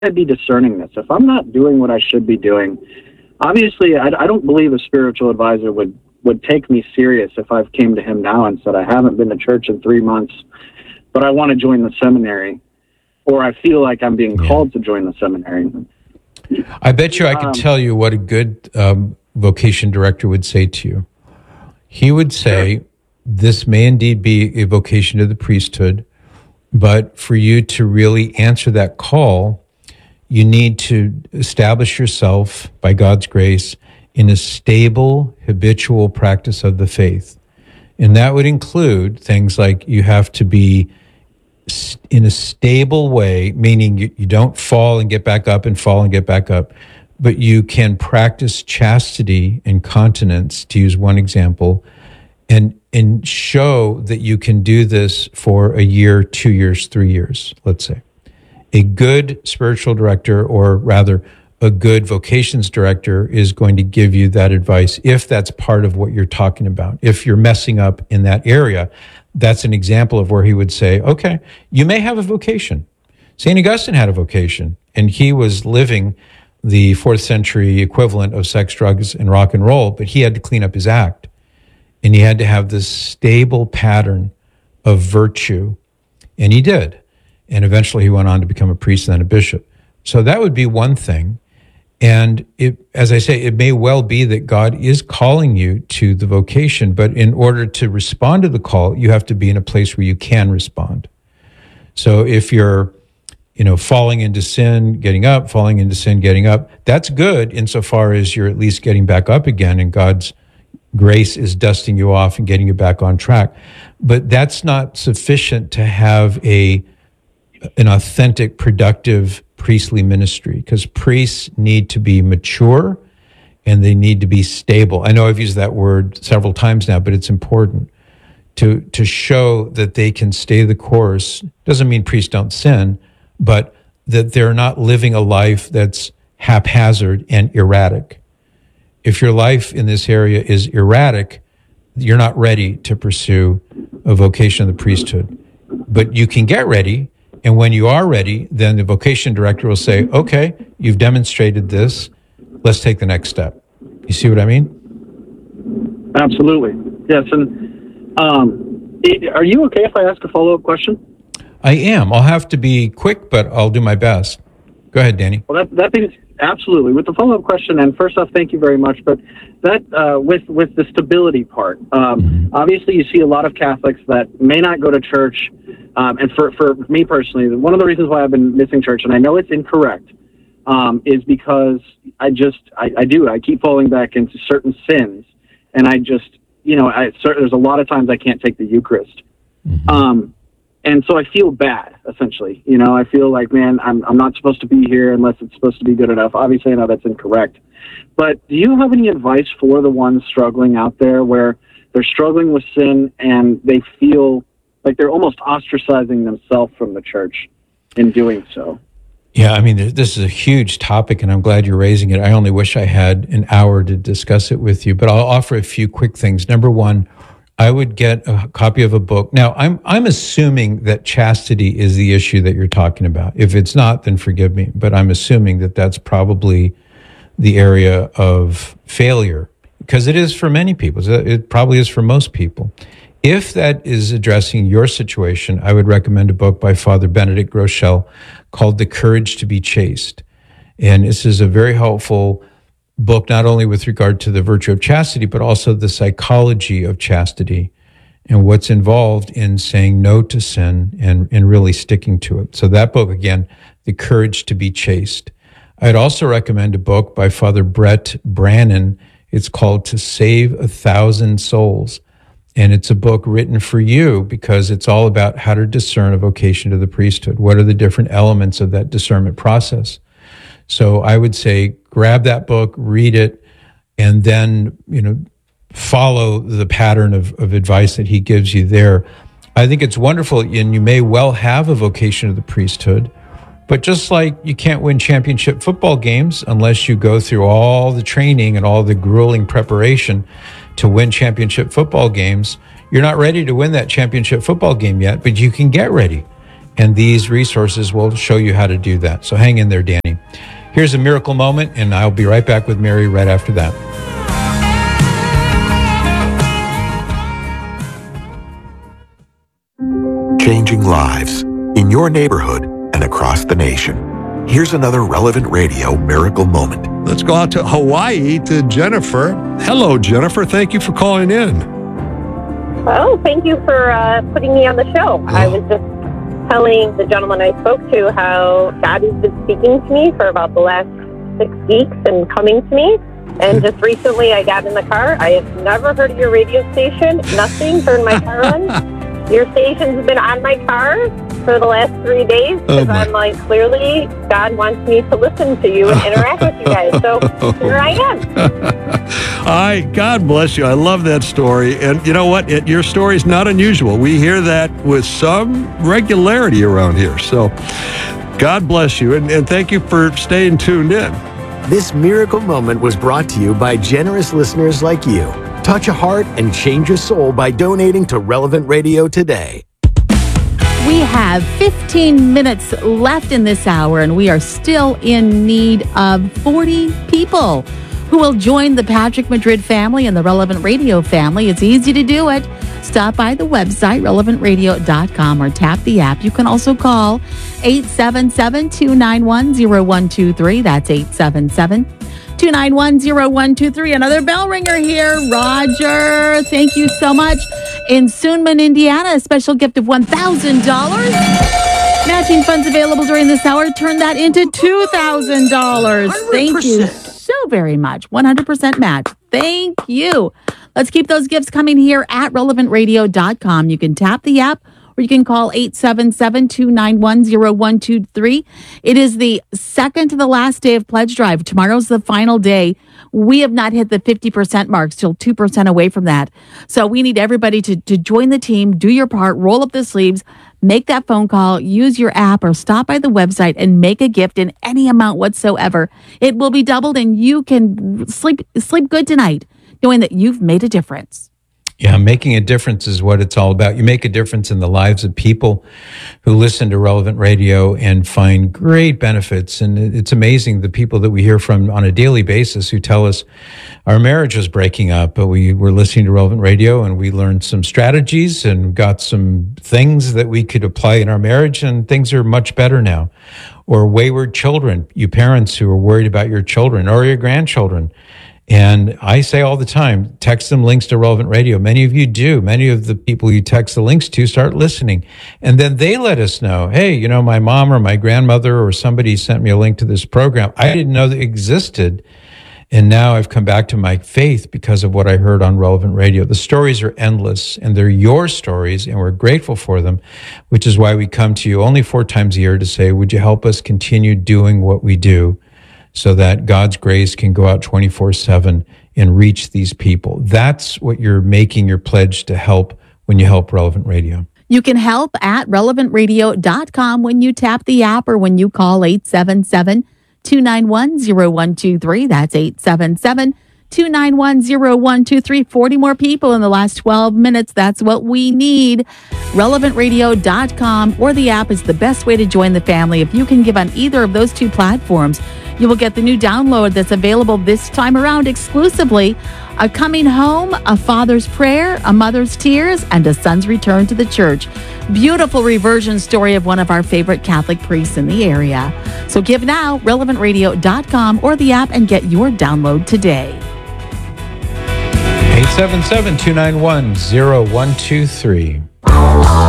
I be discerning this? If I'm not doing what I should be doing, obviously, I don't believe a spiritual advisor would take me serious if I came to him now and said, I haven't been to church in 3 months, but I want to join the seminary, or I feel like I'm being called to join the seminary. I bet you I could tell you what a good vocation director would say to you. He would say, this may indeed be a vocation to the priesthood, but for you to really answer that call, you need to establish yourself, by God's grace, in a stable, habitual practice of the faith. And that would include things like you have to be in a stable way, meaning you don't fall and get back up and fall and get back up, but you can practice chastity and continence, to use one example, and show that you can do this for a year, 2 years, 3 years, let's say. A good spiritual director, or rather a good vocations director, is going to give you that advice if that's part of what you're talking about. If you're messing up in that area, that's an example of where he would say, okay, you may have a vocation. St. Augustine had a vocation, and he was living the 4th century equivalent of sex, drugs, and rock and roll, but he had to clean up his act. And he had to have this stable pattern of virtue. And he did. And eventually he went on to become a priest and then a bishop. So that would be one thing. And as I say, it may well be that God is calling you to the vocation, but in order to respond to the call, you have to be in a place where you can respond. So if you're, falling into sin, getting up, falling into sin, getting up, that's good insofar as you're at least getting back up again, and God's grace is dusting you off and getting you back on track. But that's not sufficient to have an authentic, productive priestly ministry, because priests need to be mature and they need to be stable. I know I've used that word several times now, but it's important to show that they can stay the course. Doesn't mean priests don't sin, but that they're not living a life that's haphazard and erratic. If your life in this area is erratic, you're not ready to pursue a vocation of the priesthood. But you can get ready, and when you are ready, then the vocation director will say, okay, you've demonstrated this, let's take the next step. You see what I mean? Absolutely. Yes, and are you okay if I ask a follow-up question? I am. I'll have to be quick, but I'll do my best. Go ahead, Danny. Well, that means absolutely. With the follow-up question, and first off, thank you very much. But that with the stability part, obviously, you see a lot of Catholics that may not go to church. And for me personally, one of the reasons why I've been missing church, and I know it's incorrect, is because I keep falling back into certain sins, and there's a lot of times I can't take the Eucharist. And so I feel bad, essentially. I feel like, man, I'm not supposed to be here unless it's supposed to be good enough. Obviously, I know that's incorrect. But do you have any advice for the ones struggling out there where they're struggling with sin and they feel like they're almost ostracizing themselves from the church in doing so? Yeah, I mean, this is a huge topic, and I'm glad you're raising it. I only wish I had an hour to discuss it with you, but I'll offer a few quick things. Number one, I would get a copy of a book. Now, I'm assuming that chastity is the issue that you're talking about. If it's not, then forgive me, but I'm assuming that that's probably the area of failure, because it is for many people. It probably is for most people. If that is addressing your situation, I would recommend a book by Father Benedict Groeschel called The Courage to be Chaste. And this is a very helpful book, not only with regard to the virtue of chastity, but also the psychology of chastity and what's involved in saying no to sin and really sticking to it. So that book, again, The Courage to be Chaste. I'd also recommend a book by Father Brett Brannon. It's called To Save 1,000 Souls. And it's a book written for you because it's all about how to discern a vocation to the priesthood. What are the different elements of that discernment process? So I would say grab that book, read it, and then, follow the pattern of advice that he gives you there. I think it's wonderful, and you may well have a vocation to the priesthood, but just like you can't win championship football games unless you go through all the training and all the grueling preparation to win championship football games, you're not ready to win that championship football game yet, but you can get ready. And these resources will show you how to do that. So hang in there, Danny. Here's a miracle moment, and I'll be right back with Mary right after that. Changing lives in your neighborhood and across the nation. Here's another Relevant Radio miracle moment. Let's go out to Hawaii to Jennifer. Hello, Jennifer. Thank you for calling in. Well, thank you for putting me on the show. I was just telling the gentleman I spoke to how God has been speaking to me for about the last 6 weeks and coming to me. And just recently I got in the car. I have never heard of your radio station. Nothing. Turned my car on. Your station's been on my car for the last 3 days because I'm like, clearly God wants me to listen to you and interact with you guys. So here I am. God bless you. I love that story. And you know what? Your story is not unusual. We hear that with some regularity around here. So God bless you. And thank you for staying tuned in. This miracle moment was brought to you by generous listeners like you. Touch a heart and change a soul by donating to Relevant Radio today. We have 15 minutes left in this hour, and we are still in need of 40 people who will join the Patrick Madrid family and the Relevant Radio family. It's easy to do it. Stop by the website, relevantradio.com, or tap the app. You can also call 877-291-0123. That's 877-291-0123. Another bell ringer here. Roger, thank you so much. In Soonman, Indiana, a special gift of $1,000. Matching funds available during this hour. Turn that into $2,000. Thank you so very much. 100% match. Thank you. Let's keep those gifts coming here at relevantradio.com. You can tap the app, or you can call 877-291-0123. It is the second to the last day of Pledge Drive. Tomorrow's the final day. We have not hit the 50% mark, still 2% away from that. So we need everybody to join the team, do your part, roll up the sleeves, make that phone call, use your app, or stop by the website and make a gift in any amount whatsoever. It will be doubled, and you can sleep good tonight, knowing that you've made a difference. Yeah, making a difference is what it's all about. You make a difference in the lives of people who listen to Relevant Radio and find great benefits. And it's amazing the people that we hear from on a daily basis who tell us our marriage was breaking up, but we were listening to Relevant Radio and we learned some strategies and got some things that we could apply in our marriage, and things are much better now. Or wayward children, you parents who are worried about your children or your grandchildren. And I say all the time, text them links to Relevant Radio. Many of you do. Many of the people you text the links to start listening. And then they let us know, hey, you know, my mom or my grandmother or somebody sent me a link to this program. I didn't know that existed. And now I've come back to my faith because of what I heard on Relevant Radio. The stories are endless, and they're your stories, and we're grateful for them, which is why we come to you only 4 times a year to say, would you help us continue doing what we do, so that God's grace can go out 24/7 and reach these people. That's what you're making your pledge to help when you help Relevant Radio. You can help at relevantradio.com when you tap the app or when you call 877-291-0123. That's 877-291-0123. 40 more people in the last 12 minutes. That's what we need. Relevantradio.com or the app is the best way to join the family. If you can give on either of those 2 platforms, you will get the new download that's available this time around exclusively. A Coming Home, A Father's Prayer, A Mother's Tears, and A Son's Return to the Church. Beautiful reversion story of one of our favorite Catholic priests in the area. So give now, relevantradio.com or the app, and get your download today. 877-291-0123.